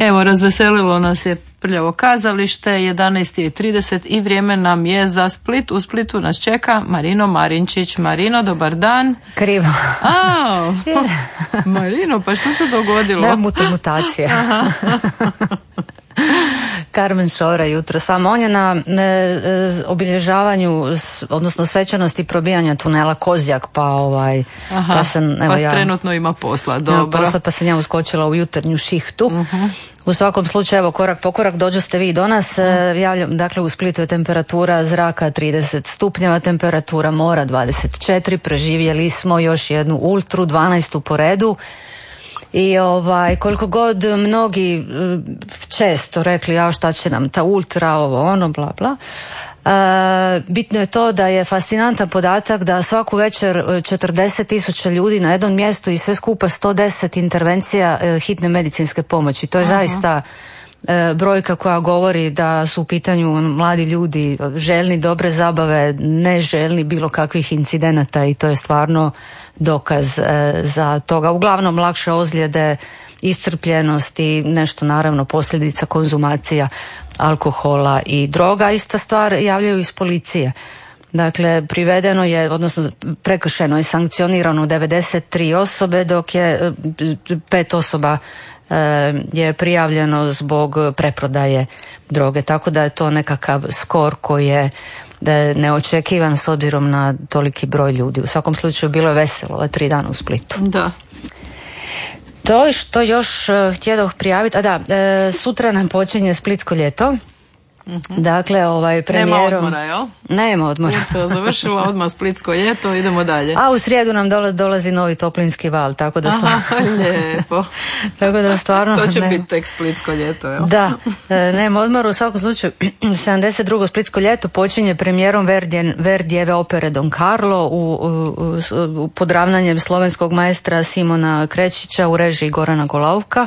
Evo, razveselilo nas je prljavo kazalište, 11:30 i vrijeme nam je za Split. U Splitu nas čeka Marino Marinčić. Marino, dobar dan. Krivo. Marino, pa što se dogodilo? Da, mutacija. Carmen Šora jutro s vama. On je na obilježavanju, odnosno svečanosti probijanja tunela Kozjak, pa sam, trenutno ima posla, dobro. Pa sam ja uskočila u jutarnju šihtu. U svakom slučaju, evo, korak po korak dođoste vi do nas. Javljam, dakle, u Splitu je temperatura zraka 30 stupnjeva, temperatura mora 24, preživjeli smo još jednu ultru, 12. po redu. I koliko god mnogi često rekli, šta će nam ta ultra, ovo ono, bla bla, bitno je to da je fascinantan podatak da svaku večer 40,000 ljudi na jednom mjestu i sve skupa 110 intervencija hitne medicinske pomoći. To je zaista brojka koja govori da su u pitanju mladi ljudi željni dobre zabave, ne željni bilo kakvih incidenata, i to je stvarno dokaz za toga. Uglavnom lakše ozljede, iscrpljenost i nešto naravno posljedica konzumacija alkohola i droga. Ista stvar javljaju iz policije. Dakle, privedeno je, odnosno prekršeno je, sankcionirano 93 osobe, dok je 5 osoba je prijavljeno zbog preprodaje droge. Tako da je to nekakav skor koji je neočekivan s obzirom na toliki broj ljudi. U svakom slučaju bilo je veselo 3 dana u Splitu. Da. To što još htjedoh prijaviti, sutra nam počinje Splitsko ljeto. Dakle, premijerom... Nema odmora, jel? Nema odmora. Završila odmah Splitsko ljeto, idemo dalje. A u srijedu nam dolazi novi toplinski val, tako da lijepo. Tako da stvarno... To će biti tek Splitsko ljeto, jel? Da, nema odmora. U svakom slučaju 72. Splitsko ljeto počinje premijerom Verdijeve opere Don Carlo pod ravnanjem slovenskog maestra Simona Krečića u režiji Gorana Golovka.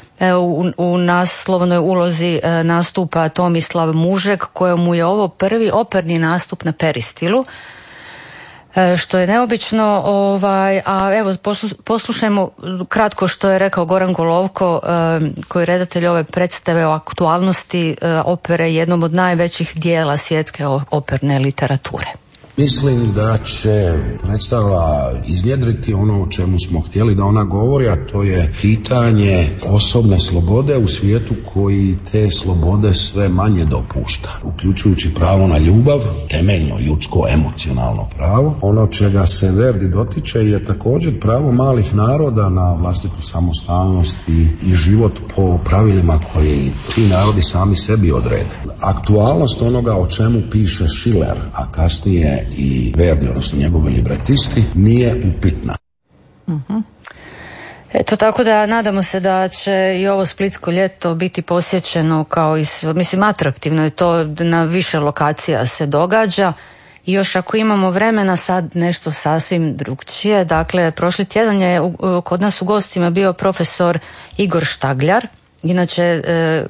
U naslovnoj ulozi nastupa Tomislav Mužek, kojemu je ovo prvi operni nastup na Peristilu, što je neobično. A evo, poslušajmo kratko što je rekao Goran Golovko, koji je redatelj ove predstave o aktualnosti opere, jednom od najvećih dijela svjetske operne literature. Mislim da će predstava iznjedriti ono o čemu smo htjeli da ona govori, a to je pitanje osobne slobode u svijetu koji te slobode sve manje dopušta, uključujući pravo na ljubav, temeljno ljudsko emocionalno pravo. Ono čega se Verdi dotiče je također pravo malih naroda na vlastitu samostalnost i život po pravilima koje ti narodi sami sebi odrede. Aktualnost onoga o čemu piše Schiller, a kasnije i Verdi, odnosno njegovi libretisti, nije upitna. Eto, tako da nadamo se da će i ovo Splitsko ljeto biti posjećeno kao i, mislim, atraktivno je to, na više lokacija se događa. I još ako imamo vremena, sad nešto sasvim drugčije. Dakle, prošli tjedan je kod nas u gostima bio profesor Igor Štagljar. Inače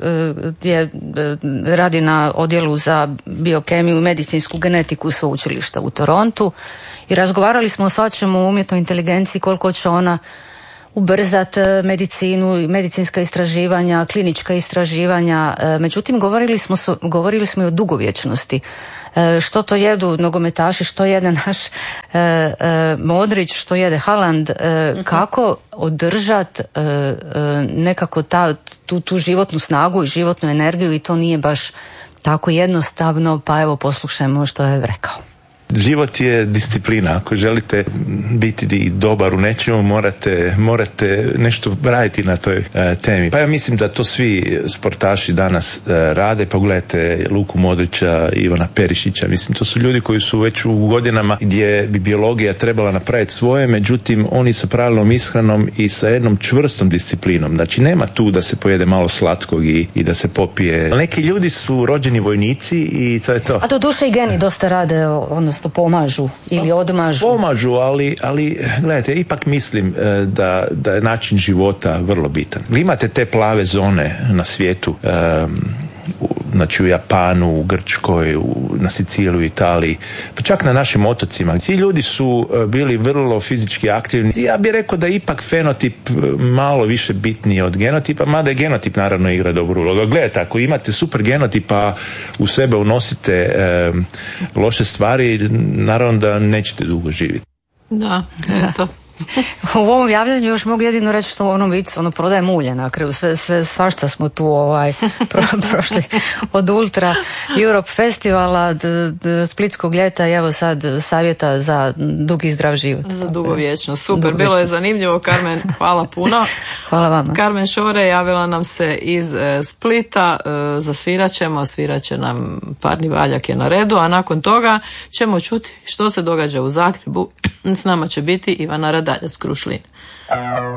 radi na odjelu za biokemiju i medicinsku genetiku sveučilišta u Torontu, i razgovarali smo o svačemu, o umjetnoj inteligenciji, koliko će ona ubrzati medicinu, medicinska istraživanja, klinička istraživanja. Međutim, govorili smo i o dugovječnosti. Što to jedu nogometaši, što jede naš Modrić, što jede Haaland, kako održati nekako tu životnu snagu i životnu energiju, i to nije baš tako jednostavno, pa evo poslušajmo što je rekao. Život je disciplina. Ako želite biti dobar u nečemu, morate nešto raditi na toj temi. Pa ja mislim da to svi sportaši danas rade. Pogledajte Luku Modrića, Ivana Perišića. Mislim, to su ljudi koji su već u godinama gdje bi biologija trebala napraviti svoje, međutim oni sa pravilnom ishranom i sa jednom čvrstom disciplinom. Znači nema tu da se pojede malo slatkog i da se popije. Neki ljudi su rođeni vojnici i to je to. A do duše i geni dosta rade, odnosno pomažu ili odmažu. Pomažu, ali gledajte, ipak mislim da je način života vrlo bitan. Imate te plave zone na svijetu, znači u Japanu, u Grčkoj, na Siciliji, u Italiji, pa čak na našim otocima. Ti ljudi su bili vrlo fizički aktivni. Ja bih rekao da je ipak fenotip malo više bitniji od genotipa, mada je genotip naravno igra dobru ulogu. Gledajte, ako imate super genotipa, u sebe unosite loše stvari, naravno da nećete dugo živjeti. Da, eto. U ovom javljanju još mogu jedino reći što u onom vicu, prodaje mulje na kraju, svašta smo tu prošli od Ultra Europe festivala, Splitskog ljeta i evo sad savjeta za dugi i zdrav život. Za dugovječno, super, bilo je zanimljivo. Carmen, hvala puno. Hvala vama. Carmen Šore javila nam se iz Splita, svirat će nam Parni valjak je na redu, a nakon toga ćemo čuti što se događa u Zagrebu. S nama će biti Ivana Radaljac Krušlin.